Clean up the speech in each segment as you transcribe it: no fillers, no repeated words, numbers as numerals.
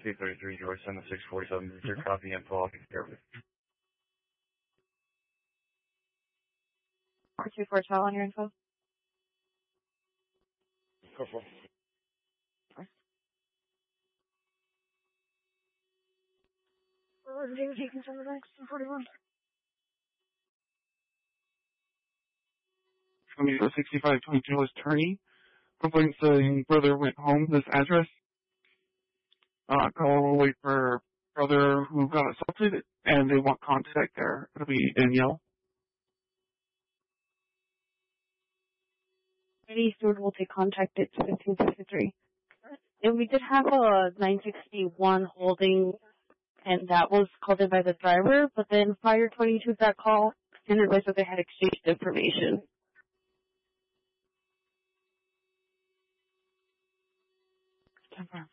233 George, send the 647. Is your copy info? I'll take care of it. R24 tell on your info. Go for it. Taking some of the next 41. Let me go 6522 was Turney. Complaint saying brother went home. This address. Call wait for brother who got assaulted, and they want contact there. It'll be Danielle. Eddie Stewart will take contact at 1553. And we did have a 961 holding, and that was called in by the driver, but then Fire 22 got called and advised that they had exchanged information. Confirm.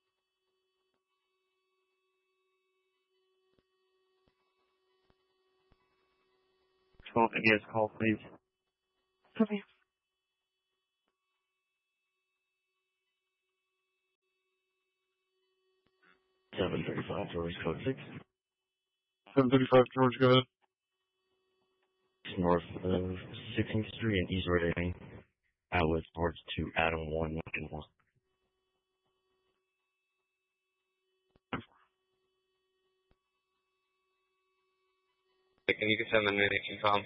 Yes, call please. Okay. Seven 35 George, code 6. 735 George, go ahead. North of 16th Street and East Reading. Outlet towards to Adam 1, Lincoln 1. Can you send the 918 Tom?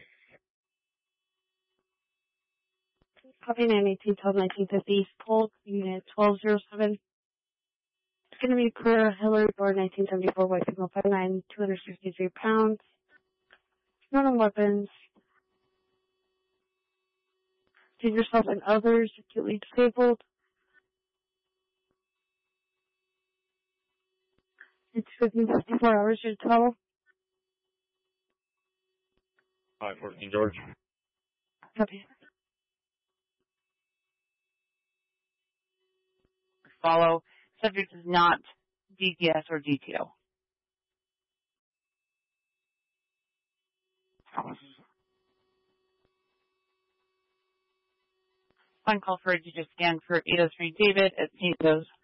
Copy 918 till 1950. Cold unit 1207. It's going to be Career Hillary Board 1974 white female 5'9", 263 pounds. None weapons. Did yourself and others acutely disabled. It's 54 hours to tell. 514 George. Copy. Follow. Subject is not DTS or DTO. Fine call for a digit scan for 803 David at St. Joe's.